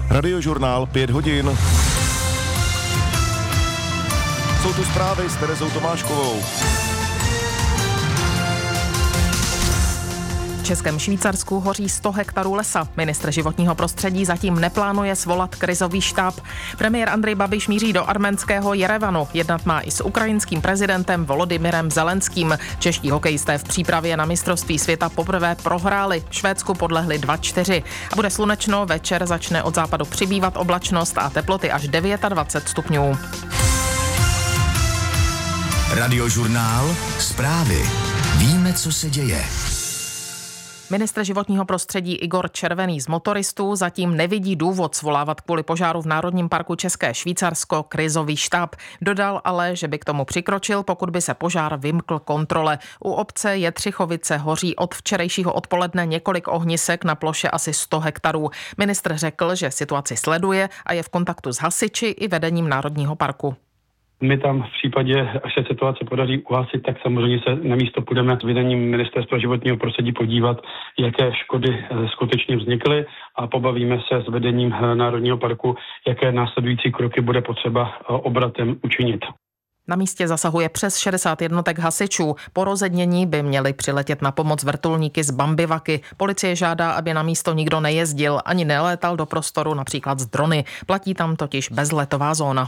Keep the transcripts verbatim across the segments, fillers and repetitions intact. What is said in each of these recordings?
Radiožurnál pět hodin. Jsou tu zprávy s Terezou Tomáškovou. V Českém Švýcarsku hoří sto hektarů lesa. Ministr životního prostředí zatím neplánuje svolat krizový štáb. Premiér Andrej Babiš míří do arménského Jerevanu. Jednat má i s ukrajinským prezidentem Volodymyrem Zelenským. Čeští hokejisté v přípravě na mistrovství světa poprvé prohráli. Švédsku podlehli dva čtyři. A bude slunečno, večer začne od západu přibývat oblačnost a teploty až dvacet devět stupňů. Radiožurnál Zprávy. Víme, co se děje. Ministr životního prostředí Igor Červený z motoristů zatím nevidí důvod svolávat kvůli požáru v Národním parku České Švýcarsko krizový štáb. Dodal ale, že by k tomu přikročil, pokud by se požár vymkl kontrole. U obce Jetřichovice hoří od včerejšího odpoledne několik ohnisek na ploše asi sto hektarů. Ministr řekl, že situaci sleduje a je v kontaktu s hasiči i vedením Národního parku. My tam v případě, až se situace podaří uhasit, tak samozřejmě se na místo půjdeme s vedením Ministerstva životního prostředí podívat, jaké škody skutečně vznikly a pobavíme se s vedením Národního parku, jaké následující kroky bude potřeba obratem učinit. Na místě zasahuje přes šedesát jednotek hasičů. Po rozednění by měli přiletět na pomoc vrtulníky z Bambivaky. Policie žádá, aby na místo nikdo nejezdil ani nelétal do prostoru, například z drony. Platí tam totiž bezletová zóna.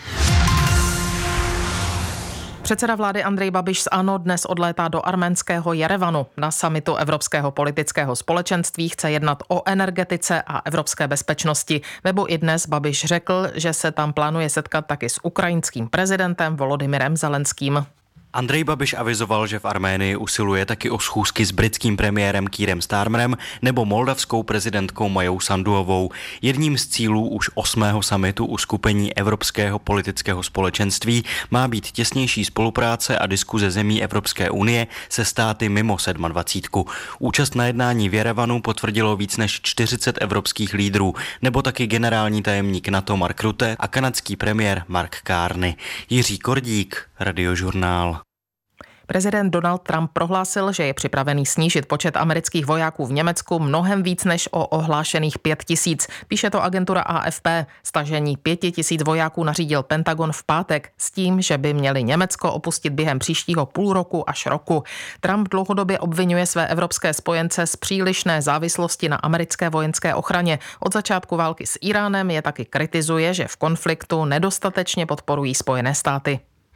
Předseda vlády Andrej Babiš z ANO dnes odlétá do arménského Jerevanu. Na summitu Evropského politického společenství chce jednat o energetice a evropské bezpečnosti. Webu i dnes Babiš řekl, že se tam plánuje setkat taky s ukrajinským prezidentem Volodymyrem Zelenským. Andrej Babiš avizoval, že v Arménii usiluje taky o schůzky s britským premiérem Keirem Starmerem nebo moldavskou prezidentkou Majou Sanduovou. Jedním z cílů už osmého summitu uskupení Evropského politického společenství má být těsnější spolupráce a diskuze zemí Evropské unie se státy mimo sedmadvacítku. Účast na jednání v Jerevanu potvrdilo víc než čtyřicet evropských lídrů, nebo taky generální tajemník NATO Mark Rutte a kanadský premiér Mark Carney. Jiří Kordík, Radiožurnál. Prezident Donald Trump prohlásil, že je připravený snížit počet amerických vojáků v Německu mnohem víc než o ohlášených pět tisíc. Píše to agentura A F P. Stažení pěti tisíc vojáků nařídil Pentagon v pátek s tím, že by měli Německo opustit během příštího půl roku až roku. Trump dlouhodobě obvinuje své evropské spojence z přílišné závislosti na americké vojenské ochraně. Od začátku války s Iránem je taky kritizuje, že v konfliktu nedostatečně podporují Spojené státy.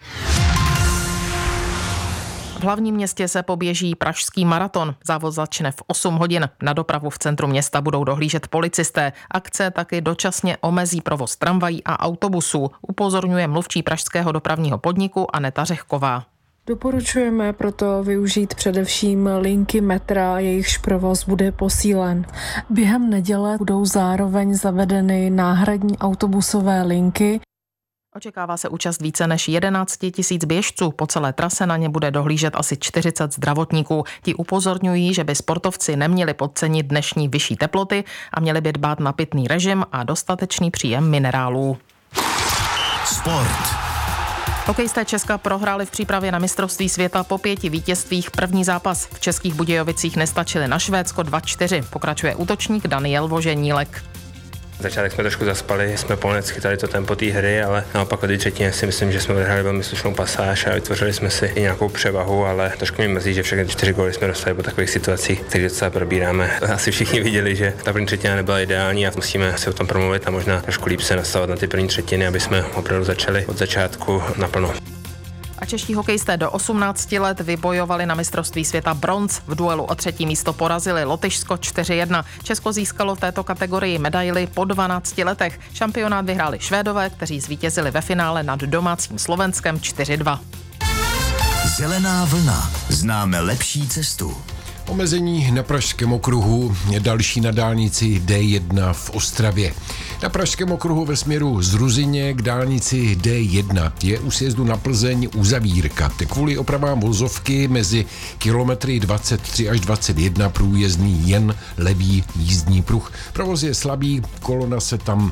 V hlavním městě se poběží pražský maraton. Závod začne v osm hodin. Na dopravu v centru města budou dohlížet policisté. Akce taky dočasně omezí provoz tramvají a autobusů, upozorňuje mluvčí pražského dopravního podniku Aneta Řehková. Doporučujeme proto využít především linky metra, jejichž provoz bude posílen. Během neděle budou zároveň zavedeny náhradní autobusové linky. Očekává se účast více než jedenáct tisíc běžců. Po celé trase na ně bude dohlížet asi čtyřicet zdravotníků. Ti upozorňují, že by sportovci neměli podcenit dnešní vyšší teploty a měli by dbát na pitný režim a dostatečný příjem minerálů. Sport. Hokejisté Česka prohráli v přípravě na mistrovství světa po pěti vítězstvích první zápas. V Českých Budějovicích nestačili na Švédsko dva čtyři. Pokračuje útočník Daniel Voženílek. Začátek jsme trošku zaspali, jsme plně schytali to tempo té hry, ale naopak od třetině si myslím, že jsme odehráli velmi slušnou pasáž a vytvořili jsme si i nějakou převahu, ale trošku mě mrzí, že všechny čtyři góly jsme dostali po takových situacích, takže docela probíráme. Asi všichni viděli, že ta první třetina nebyla ideální a musíme si o tom promluvit a možná trošku líp se nastavovat na ty první třetiny, aby jsme opravdu začali od začátku naplno. A čeští hokejisté do osmnácti let vybojovali na mistrovství světa bronz. V duelu o třetí místo porazili Lotyšsko čtyři jedna. Česko získalo v této kategorii medaili po dvanácti letech. Šampionát vyhráli Švédové, kteří zvítězili ve finále nad domácím Slovenskem čtyři dva. Zelená vlna. Známe lepší cestu. Omezení na Pražském okruhu je další na dálnici D jedna v Ostravě. Na Pražském okruhu ve směru z Ruzyně k dálnici D jedna je u sjezdu na Plzeň uzavírka. Kvůli opravám vozovky mezi kilometry dvacet tři až dvacet jedna průjezdný jen levý jízdní pruh. Provoz je slabý, kolona se tam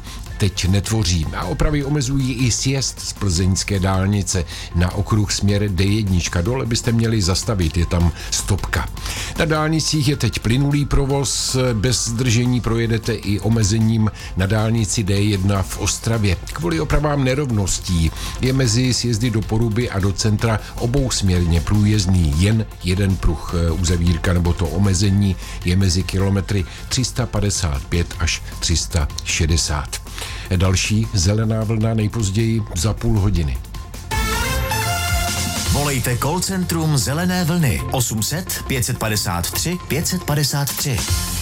teď netvoří. A opravy omezují i sjezd z plzeňské dálnice na okruh směr D jedna. Dole byste měli zastavit, je tam stopka. Na dálnicích je teď plynulý provoz, bez zdržení projedete i omezením na dálnici D jedna v Ostravě. Kvůli opravám nerovností je mezi sjezdy do Poruby a do centra obousměrně průjezdný jen jeden pruh. Uzavírka nebo to omezení je mezi kilometry tři sta padesát pět až tři sta šedesát. Další zelená vlna nejpozději za půl hodiny. Volejte call centrum Zelené vlny osm set pět padesát tři pět padesát tři.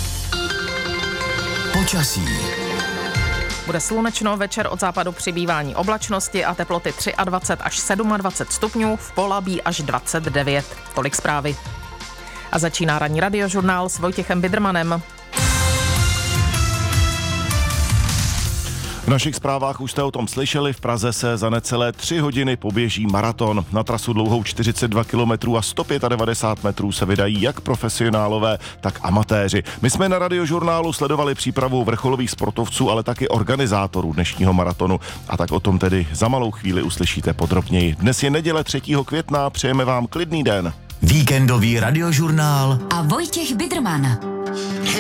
Počasí. Bude slunečno, večer od západu přibývání oblačnosti a teploty dvacet tři až dvacet sedm stupňů, v Polabí až dvacet devět. Tolik zprávy. A začíná ranní radiožurnál s Vojtěchem Bidrmanem. V našich zprávách už jste o tom slyšeli, v Praze se za necelé tři hodiny poběží maraton. Na trasu dlouhou čtyřicet dva kilometrů a sto devadesát pět metrů se vydají jak profesionálové, tak amatéři. My jsme na radiožurnálu sledovali přípravu vrcholových sportovců, ale taky organizátorů dnešního maratonu. A tak o tom tedy za malou chvíli uslyšíte podrobněji. Dnes je neděle třetího května, přejeme vám klidný den. Víkendový radiožurnál a Vojtěch Bidrman.